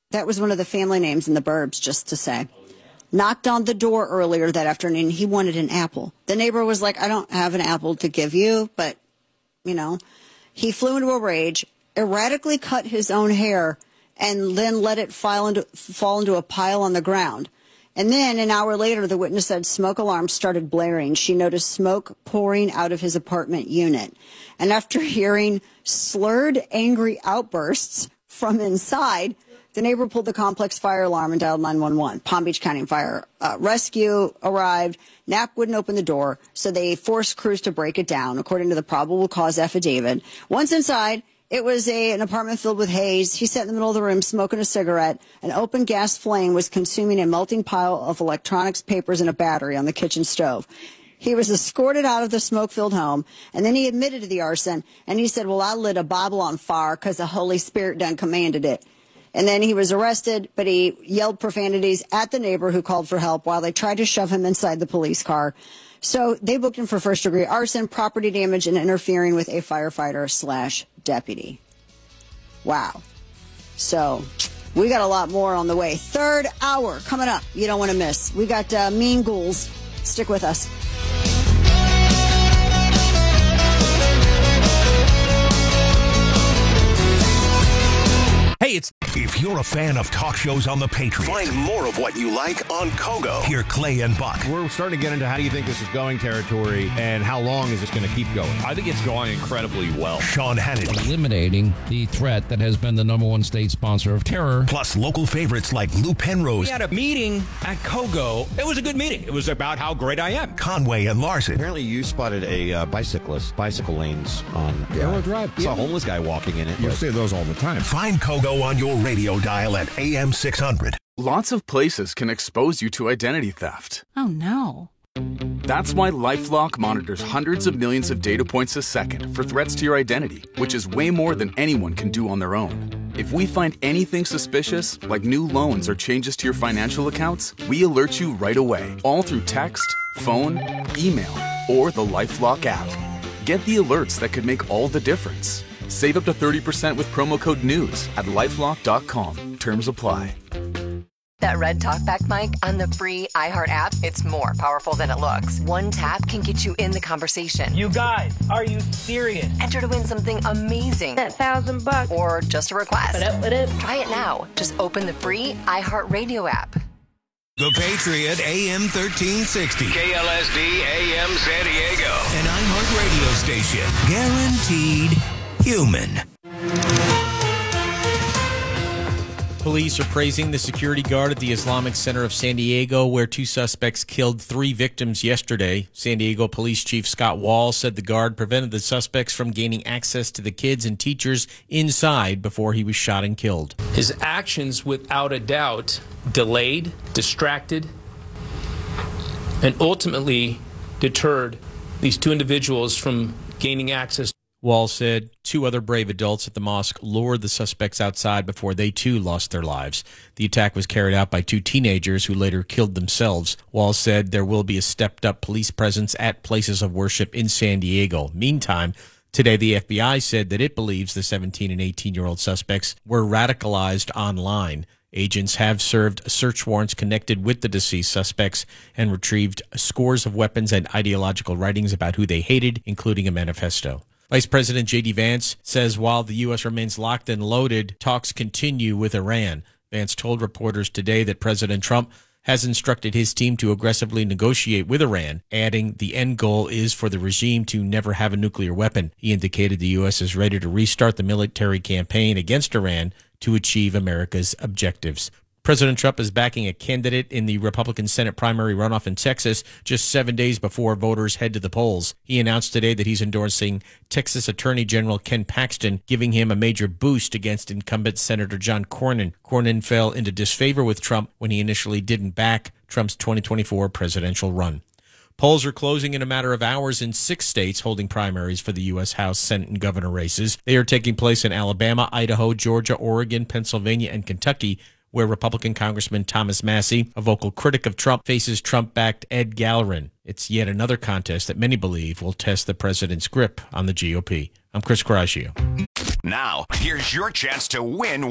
That was one of the family names in the Burbs, just to say. Knocked on the door earlier that afternoon. He wanted an apple. The neighbor was like, I don't have an apple to give you, but, he flew into a rage, erratically cut his own hair, and then let it fall into a pile on the ground. And then an hour later, the witness said smoke alarms started blaring. She noticed smoke pouring out of his apartment unit. And after hearing slurred, angry outbursts from inside, the neighbor pulled the complex fire alarm and dialed 911. Palm Beach County Fire Rescue arrived. Knapp wouldn't open the door, so they forced crews to break it down, according to the probable cause affidavit. Once inside, it was an apartment filled with haze. He sat in the middle of the room smoking a cigarette. An open gas flame was consuming a melting pile of electronics, papers, and a battery on the kitchen stove. He was escorted out of the smoke-filled home, and then he admitted to the arson, and he said, well, I lit a Bible on fire because the Holy Spirit done commanded it. And then he was arrested, but he yelled profanities at the neighbor who called for help while they tried to shove him inside the police car. So they booked him for first-degree arson, property damage, and interfering with a firefighter/deputy. Wow. So we got a lot more on the way. Third hour coming up. You don't want to miss. We got Mean Ghouls. Stick with us. Hey, if you're a fan of talk shows on the Patriot, find more of what you like on Kogo. Hear Clay and Buck. We're starting to get into how do you think this is going territory and how long is this going to keep going? I think it's going incredibly well. Sean Hannity. Eliminating the threat that has been the number one state sponsor of terror. Plus local favorites like Lou Penrose. We had a meeting at Kogo. It was a good meeting. It was about how great I am. Conway and Larson. Apparently you spotted a bicycle lanes on Arrow Drive. Saw a homeless guy walking in it. You see those all the time. Find Kogo on your radio dial at AM 600. Lots of places can expose you to identity theft. Oh, no. That's why LifeLock monitors hundreds of millions of data points a second for threats to your identity, which is way more than anyone can do on their own. If we find anything suspicious, like new loans or changes to your financial accounts, we alert you right away, all through text, phone, email, or the LifeLock app. Get the alerts that could make all the difference. Save up to 30% with promo code NEWS at LifeLock.com. Terms apply. That red talkback mic on the free iHeart app, it's more powerful than it looks. One tap can get you in the conversation. You guys, are you serious? Enter to win something amazing. That $1,000. Or just a request. What up? Try it now. Just open the free iHeart Radio app. The Patriot AM 1360. KLSD AM San Diego. An iHeart radio station. Guaranteed human. Police are praising the security guard at the Islamic Center of San Diego, where two suspects killed 3 victims yesterday. San Diego Police Chief Scott Wall said the guard prevented the suspects from gaining access to the kids and teachers inside before he was shot and killed. His actions, without a doubt, delayed, distracted, and ultimately deterred these two individuals from gaining access. Wall said 2 other brave adults at the mosque lured the suspects outside before they too lost their lives. The attack was carried out by 2 teenagers who later killed themselves. Wall said there will be a stepped-up police presence at places of worship in San Diego. Meantime, today the FBI said that it believes the 17 and 18-year-old suspects were radicalized online. Agents have served search warrants connected with the deceased suspects and retrieved scores of weapons and ideological writings about who they hated, including a manifesto. Vice President J.D. Vance says while the U.S. remains locked and loaded, talks continue with Iran. Vance told reporters today that President Trump has instructed his team to aggressively negotiate with Iran, adding the end goal is for the regime to never have a nuclear weapon. He indicated the U.S. is ready to restart the military campaign against Iran to achieve America's objectives. President Trump is backing a candidate in the Republican Senate primary runoff in Texas just 7 days before voters head to the polls. He announced today that he's endorsing Texas Attorney General Ken Paxton, giving him a major boost against incumbent Senator John Cornyn. Cornyn fell into disfavor with Trump when he initially didn't back Trump's 2024 presidential run. Polls are closing in a matter of hours in 6 states holding primaries for the U.S. House, Senate, and governor races. They are taking place in Alabama, Idaho, Georgia, Oregon, Pennsylvania, and Kentucky, where Republican Congressman Thomas Massie, a vocal critic of Trump, faces Trump-backed Ed Gallerin. It's yet another contest that many believe will test the president's grip on the GOP. I'm Chris Caraccio. Now, here's your chance to win